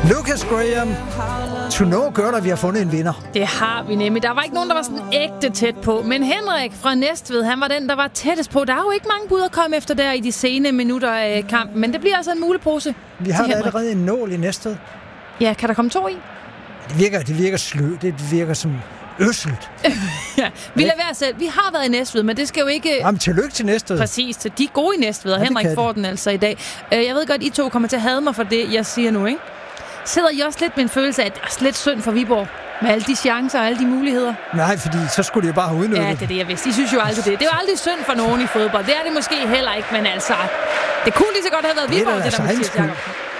Lucas Graham, To Know gør, at vi har fundet en vinder. Det har vi nemlig. Der var ikke nogen, der var sådan ægte tæt på. Men Henrik fra Næstved, han var den, der var tættest på. Der er jo ikke mange bud at komme efter der i de sene minutter af kampen. Men det bliver altså en mulepose. Vi har allerede en nål i Næstved. Ja, kan der komme 2 i? Det virker slø. Det virker som øsselt. Ja, vi lader være selv. Vi har været i Næstved, men det skal jo ikke... Jamen, tillykke til Næstved. Præcis, de er gode i Næstved, og ja, Henrik får den altså i dag. Jeg ved godt, I to kommer til at hade mig for det, jeg siger nu, ikke? Sidder I også lidt med en følelse af, at det er lidt synd for Viborg? Med alle de chancer og alle de muligheder? Nej, fordi så skulle de jo bare have udnyttet. Ja, det er det, jeg vidste. I synes jo aldrig det. Det er jo aldrig synd for nogen i fodbold. Det er det måske heller ikke, men altså... Det kunne lige så godt have været Viborg, det der Mathias Jakobsen.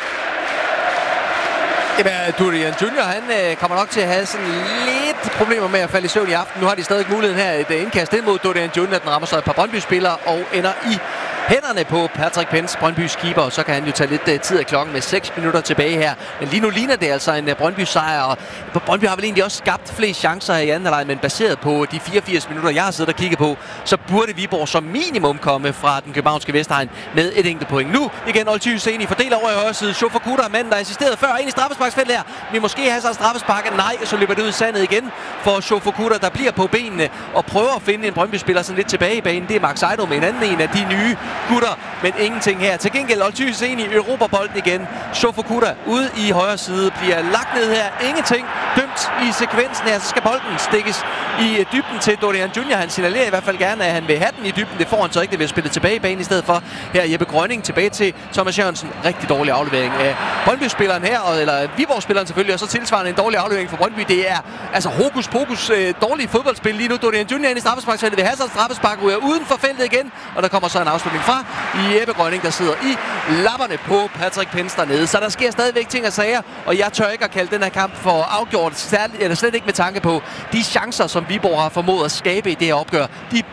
Jamen, Dorian Junior, han kommer nok til at have sådan lidt problemer med at falde i søvn i aften. Nu har de stadig muligheden her. Et indkast ind mod Dorian Junior. Den rammer så et par Brøndby-spillere og ender i hænderne på Patrick Pence, Brøndbys keeper, og så kan han jo tage lidt tid af klokken med 6 minutter tilbage her. Men lige nu ligner det altså en Brøndby-sejr, og Brøndby har vel egentlig også skabt flest chancer i anden halvleg, men baseret på de 84 minutter, jeg har siddet og kigget på, så burde Viborg som minimum komme fra den københavnske Vestegn med et enkelt point. Nu igen Olty Husseini fordeler over i højre side. Shofakuta, manden der insisterede før ind i straffesparksfeltet her. Vi måske have så en straffespark. Nej, så løber det ud i sandet igen for Shofakuta, der bliver på benene og prøver at finde en Brøndby-spiller sådan lidt tilbage i banen. Det er Max Eido med en anden en af de nye gutter, men ingenting her. Til gengæld Olty Husseini i Europabolden igen. Shofakuta ude i højre side bliver lagt ned her. Ingenting dømt i sekvensen her. Så skal bolden stikkes i dybden til Dorian Junior. Han signalerer i hvert fald gerne, at han vil have den i dybden. Det får han så ikke. Det vil spille tilbage i banen i stedet for. Her Jeppe Grønning tilbage til Thomas Jørgensen. Rigtig dårlig aflevering af Brøndby-spilleren her, eller Viborg-spilleren selvfølgelig, og så tilsvarende en dårlig aflevering for Brøndby. Det er altså hokus pokus dårlig fodboldspil lige nu. Dorian Junior ind i straffesparksfeltet vil have sig en straffespark uden for feltet igen, og der kommer så en afslutning fra Jeppe Grønning, der sidder i lapperne på Patrick Pence dernede. Så der sker stadigvæk ting og sager, og jeg tør ikke at kalde den her kamp for afgjort, slet ikke med tanke på de chancer, som Viborg har formået at skabe i det her opgør. De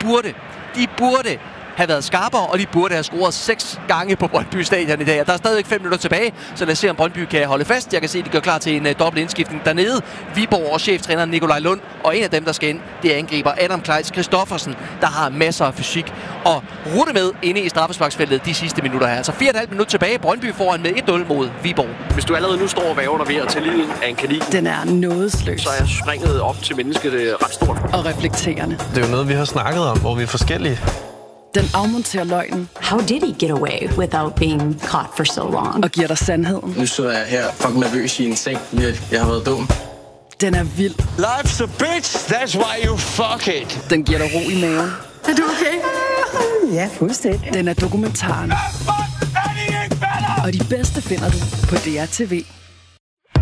burde have været skarpere, og de burde have scoret 6 gange på Brøndby Stadion i dag. Der er stadigvæk 5 minutter tilbage, så lad os se, om Brøndby kan holde fast. Jeg kan se, at de gør klar til en dobbelt indskiftning dernede. Viborg og cheftræner Nikolaj Lund, og en af dem, der skal ind, det er angriber Adam Kleitz Christoffersen, der har masser af fysik og rutte med inde i straffesparksfeltet de sidste minutter her. Altså 4,5 minutter tilbage. Brøndby foran med 1-0 mod Viborg. Hvis du allerede nu står og væver dig ved at tage livet af en kanin, den er nådesløs. Så er springet op til mennesket ret stort. Og reflekterende. Det er jo noget, vi har snakket om, hvor vi er forskellige. Den afmonterer løgnen. How did he get away without being caught for so long? Og giver dig sandheden. Nu sidder jeg her fucking nervøs i en seng. Jeg har været dum. Den er vild. Life's a bitch, that's why you fuck it. Den giver dig ro i maven. Er du okay? Ja, fuldstændig. Den er dokumentaren. Og de bedste finder du på DR TV.